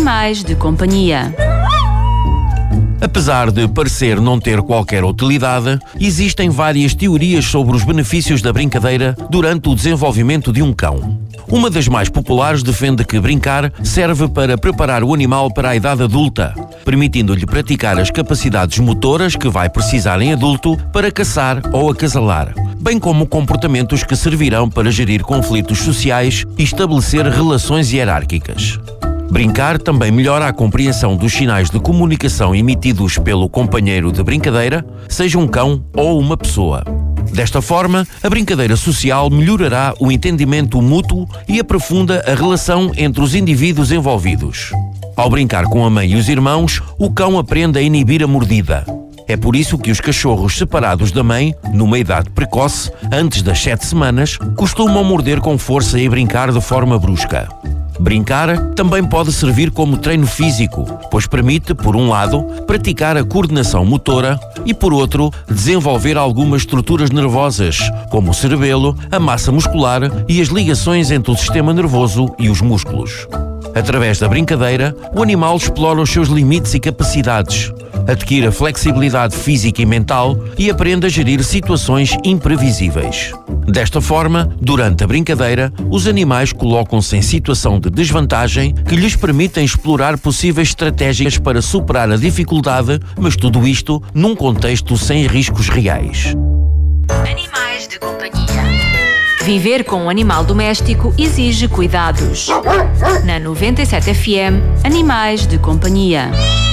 Animais de companhia. Apesar de parecer não ter qualquer utilidade, existem várias teorias sobre os benefícios da brincadeira durante o desenvolvimento de um cão. Uma das mais populares defende que brincar serve para preparar o animal para a idade adulta, permitindo-lhe praticar as capacidades motoras que vai precisar em adulto para caçar ou acasalar, bem como comportamentos que servirão para gerir conflitos sociais e estabelecer relações hierárquicas. Brincar também melhora a compreensão dos sinais de comunicação emitidos pelo companheiro de brincadeira, seja um cão ou uma pessoa. Desta forma, a brincadeira social melhorará o entendimento mútuo e aprofunda a relação entre os indivíduos envolvidos. Ao brincar com a mãe e os irmãos, o cão aprende a inibir a mordida. É por isso que os cachorros separados da mãe, numa idade precoce, antes das 7 semanas, costumam morder com força e brincar de forma brusca. Brincar também pode servir como treino físico, pois permite, por um lado, praticar a coordenação motora e, por outro, desenvolver algumas estruturas nervosas, como o cerebelo, a massa muscular e as ligações entre o sistema nervoso e os músculos. Através da brincadeira, o animal explora os seus limites e capacidades, adquire a flexibilidade física e mental e aprende a gerir situações imprevisíveis. Desta forma, durante a brincadeira, os animais colocam-se em situação de desvantagem que lhes permitem explorar possíveis estratégias para superar a dificuldade, mas tudo isto num contexto sem riscos reais. Animais de companhia. Viver com um animal doméstico exige cuidados. Na 97 FM, Animais de companhia.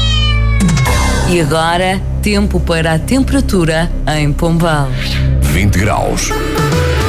E agora, tempo para a temperatura em Pombal. 20 graus.